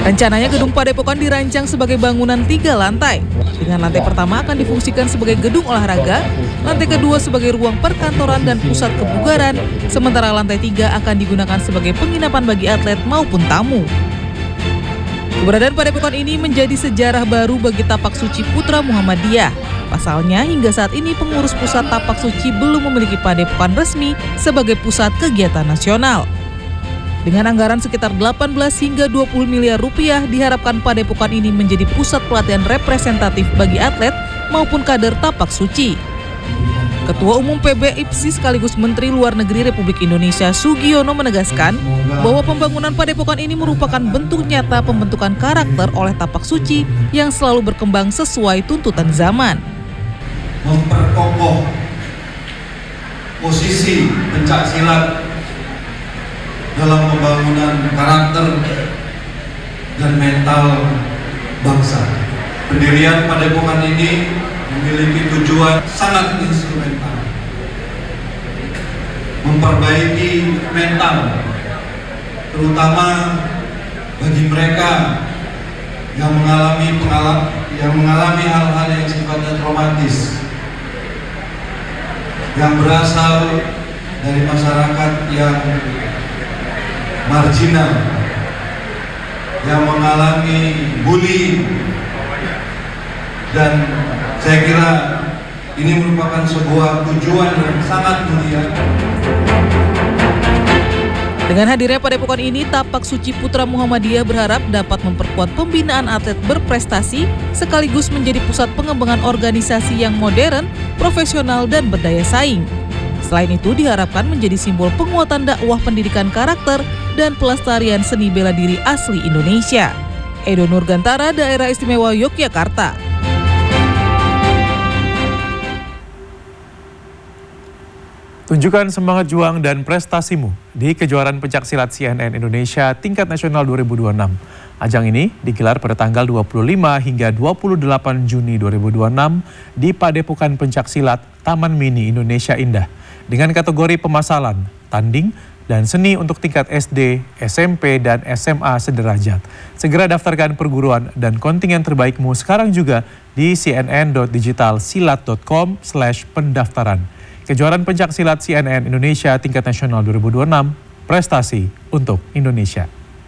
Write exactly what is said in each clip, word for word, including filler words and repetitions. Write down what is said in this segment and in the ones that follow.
Rencananya gedung Padepokan dirancang sebagai bangunan tiga lantai. Dengan lantai pertama akan difungsikan sebagai gedung olahraga, lantai kedua sebagai ruang perkantoran dan pusat kebugaran, sementara lantai tiga akan digunakan sebagai penginapan bagi atlet maupun tamu. Keberadaan Padepokan ini menjadi sejarah baru bagi Tapak Suci Putra Muhammadiyah. Pasalnya, hingga saat ini pengurus pusat Tapak Suci belum memiliki padepokan resmi sebagai pusat kegiatan nasional. Dengan anggaran sekitar delapan belas hingga dua puluh miliar rupiah, diharapkan Padepokan ini menjadi pusat pelatihan representatif bagi atlet maupun kader Tapak Suci. Ketua Umum P B I P S I sekaligus Menteri Luar Negeri Republik Indonesia Sugiono menegaskan bahwa pembangunan Padepokan ini merupakan bentuk nyata pembentukan karakter oleh Tapak Suci yang selalu berkembang sesuai tuntutan zaman. Memperkokoh posisi pencaksilat dalam pembangunan karakter dan mental bangsa. Pendirian Padepokan ini memiliki tujuan sangat instrumental, memperbaiki mental, terutama bagi mereka yang mengalami pengalaman, yang mengalami hal-hal yang sifatnya traumatis, yang berasal dari masyarakat yang marginal, yang mengalami bullying, dan saya kira ini merupakan sebuah tujuan yang sangat mulia. Dengan hadirnya Padepokan ini, Tapak Suci Putra Muhammadiyah berharap dapat memperkuat pembinaan atlet berprestasi sekaligus menjadi pusat pengembangan organisasi yang modern, profesional, dan berdaya saing. Selain itu, diharapkan menjadi simbol penguatan dakwah pendidikan karakter dan pelestarian seni bela diri asli Indonesia. Edo Nurgantara, Daerah Istimewa Yogyakarta. Tunjukkan semangat juang dan prestasimu di kejuaraan pencaksilat C N N Indonesia tingkat nasional dua ribu dua puluh enam. Ajang ini digelar pada tanggal dua puluh lima hingga dua puluh delapan Juni dua ribu dua puluh enam di Padepokan Pencaksilat Taman Mini Indonesia Indah dengan kategori pemasalan, tanding, dan seni untuk tingkat S D, S M P, dan S M A sederajat. Segera daftarkan perguruan dan kontingen terbaikmu sekarang juga di cnn dot digital silat dot com slash pendaftaran. Kejuaraan pencaksilat C N N Indonesia tingkat nasional dua ribu dua puluh enam, prestasi untuk Indonesia.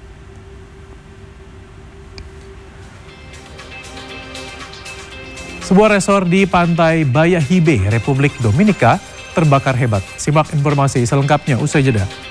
Sebuah resor di Pantai Bayahibe, Republik Dominika terbakar hebat. Simak informasi selengkapnya usai jeda.